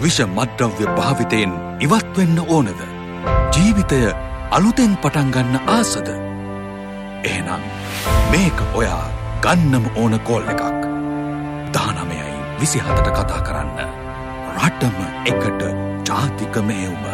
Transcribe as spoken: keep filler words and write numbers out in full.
විෂ මත්ද්‍රව්‍ය භාවිතයෙන් ඉවත් වෙන්න ඕනද? ජීවිතය අලුතෙන් පටන් ගන්න ආසද? එහෙනම් මේක ඔයා ගන්නම ඕන කෝල් එකක්. දහනවයයි විසිහතට කතා කරන්න. රටම එකට ජාතික මෙහෙයුම.